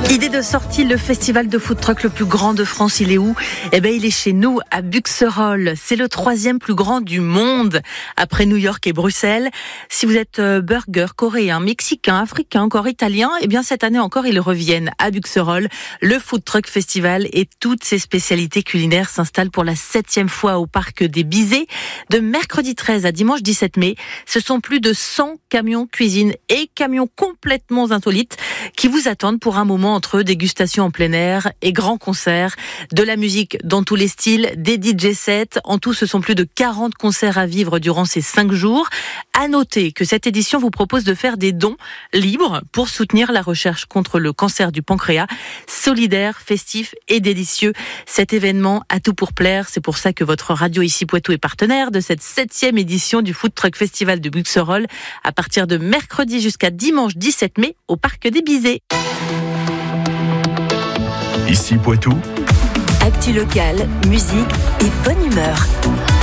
Idée de sortie, le festival de food truck le plus grand de France, il est où? Il est chez nous, à Buxerolles. C'est le 3e plus grand du monde, après New York et Bruxelles. Si vous êtes burger, coréen, mexicain, africain, encore italien, cette année encore, ils reviennent à Buxerolles. Le food truck festival et toutes ses spécialités culinaires s'installent pour la 7e fois au parc des Bizets. De mercredi 13 à dimanche 17 mai, ce sont plus de 100 camions cuisine et camions complètement insolites qui vous attendent pour un moment entre dégustation en plein air et grands concerts, de la musique dans tous les styles, des DJ sets. En tout, ce sont plus de 40 concerts à vivre durant ces 5 jours. À noter que cette édition vous propose de faire des dons libres pour soutenir la recherche contre le cancer du pancréas. Solidaire, festif et délicieux. Cet événement a tout pour plaire. C'est pour ça que votre radio ici Poitou est partenaire de cette 7e édition du Food Truck Festival de Buxerolles à partir de mercredi jusqu'à dimanche 17 mai au parc des Bizets. Ici Poitou. Actu locale, musique et bonne humeur.